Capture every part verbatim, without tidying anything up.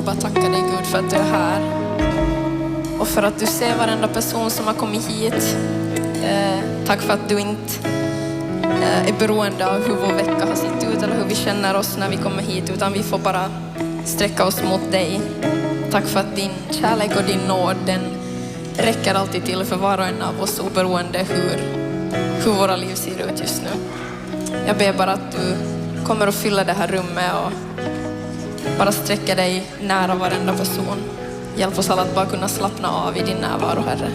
bara tacka dig Gud för att du är här. Och för att du ser varenda person som har kommit hit. Eh, tack för att du inte eh, är beroende av hur vår vecka har sett ut eller hur vi känner oss när vi kommer hit. Utan vi får bara sträcka oss mot dig. Tack för att din kärlek och din nåd, den räcker alltid till för var och en av oss oberoende hur, hur våra liv ser ut just nu. Jag ber bara att du kommer att fylla det här rummet och bara sträcka dig nära varenda person. Hjälp oss alla att bara kunna slappna av i din närvaro, Herre.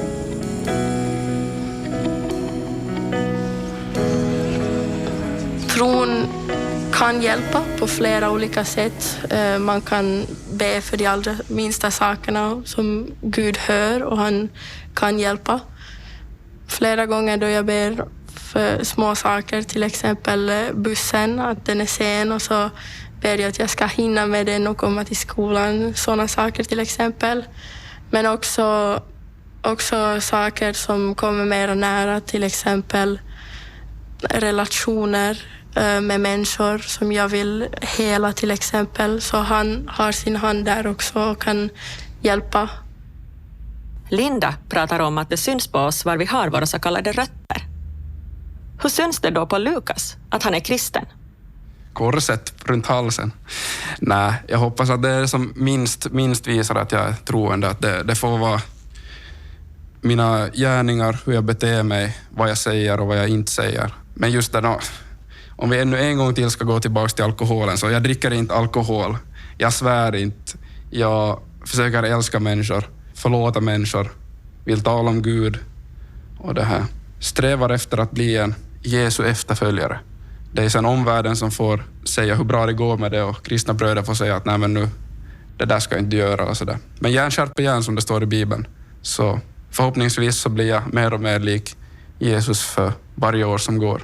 Tron kan hjälpa på flera olika sätt. Man kan be för de allra minsta sakerna som Gud hör och han kan hjälpa. Flera gånger då jag ber för små saker, till exempel bussen, att den är sen och så ber jag att jag ska hinna med den och komma till skolan. Sådana saker till exempel. Men också, också saker som kommer mer nära, till exempel relationer med människor som jag vill hela till exempel. Så han har sin hand där också och kan hjälpa. Linda pratar om att det syns på oss var vi har våra så kallade rötter. Hur syns det då på Lukas att han är kristen? Korset runt halsen. Nej, jag hoppas att det är som minst, minst visar att jag är troende. Att det, det får vara mina gärningar, hur jag beter mig, vad jag säger och vad jag inte säger. Men just det då, om vi ännu en gång till ska gå tillbaka till alkoholen, så jag dricker inte alkohol. Jag svär inte. Jag försöker älska människor, förlåta människor, vill tala om Gud och det här. Strävar efter att bli en Jesu efterföljare. Det är sen omvärlden som får säga hur bra det går med det och kristna bröder får säga att nej men nu, det där ska jag inte göra och sådär. Men järn skärper järn som det står i Bibeln. Så förhoppningsvis så blir jag mer och mer lik Jesus för varje år som går.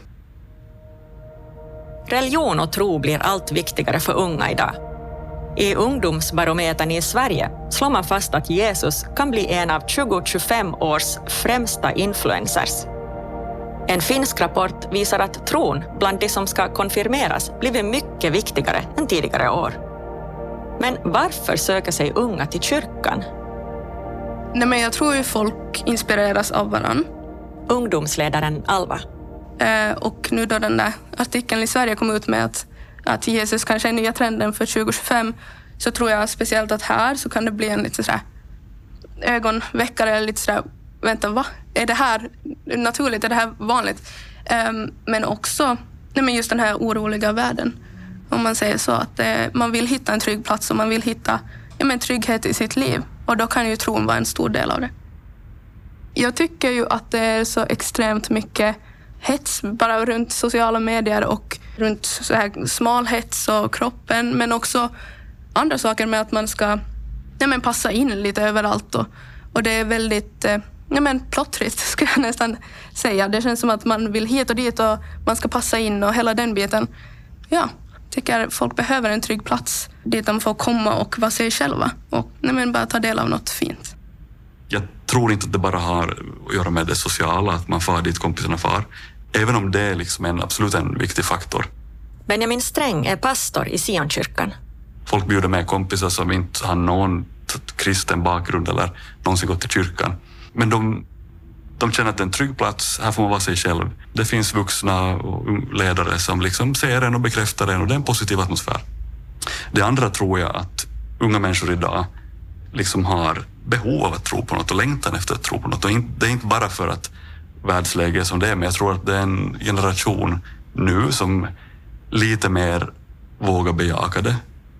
Religion och tro blir allt viktigare för unga idag. I ungdomsbarometern i Sverige slår man fast att Jesus kan bli en av tjugo tjugofem års främsta influencers. En finsk rapport visar att tron bland de som ska konfirmeras blivit mycket viktigare än tidigare år. Men varför söker sig unga till kyrkan? Nej, men jag tror ju folk inspireras av varann. Ungdomsledaren Alva. Eh, och nu då den där artikeln i Sverige kom ut med att, att Jesus kanske är nya trenden för tjugo tjugofem, så tror jag speciellt att här så kan det bli en lite sådär ögonväckare eller lite sådär, vänta, va? Är det här naturligt? Är det här vanligt? Um, men också nej, men just den här oroliga världen. Om man säger så, att eh, man vill hitta en trygg plats och man vill hitta ja, men, trygghet i sitt liv. Och då kan ju tron vara en stor del av det. Jag tycker ju att det är så extremt mycket hets bara runt sociala medier och runt så här smal hets och kroppen, men också andra saker med att man ska ja, men, passa in lite överallt. Och, och det är väldigt eh, ja, men, plottrigt skulle jag nästan säga. Det känns som att man vill hit och dit och man ska passa in och hela den biten. Ja, tycker folk behöver en trygg plats dit de får komma och vara sig själva och nej, men, bara ta del av något fint. Jag tror inte att det bara har att göra med det sociala, att man far dit kompisarna far. Även om det är liksom en absolut en viktig faktor. Benjamin Sträng är pastor i Sionkyrkan. Folk bjuder med kompisar som inte har någon kristen bakgrund eller någonsin gått till kyrkan. Men de, de känner att det är en trygg plats, här får man vara sig själv. Det finns vuxna och ledare som liksom ser en och bekräftar en och det är en positiv atmosfär. Det andra tror jag att unga människor idag liksom har behov av att tro på något och längtan efter att tro på något. Och det är inte bara för att världsläge är som det är, men jag tror att det är en generation nu som lite mer vågar bejaka det.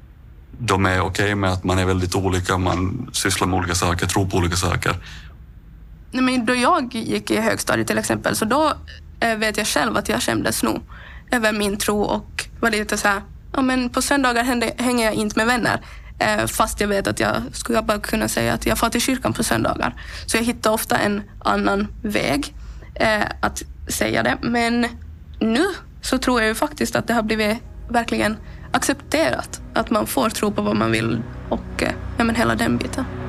De är okej okay med att man är väldigt olika, man sysslar med olika saker, tror på olika saker. Nej, men då jag gick i högstadiet till exempel, så då eh, vet jag själv att jag skämdes nog över min tro och var lite så här, ja men på söndagar händer, hänger jag inte med vänner. Eh, fast jag vet att jag skulle bara kunna säga att jag får till kyrkan på söndagar. Så jag hittar ofta en annan väg eh, att säga det. Men nu så tror jag ju faktiskt att det har blivit verkligen accepterat att man får tro på vad man vill och eh, ja, men hela den biten.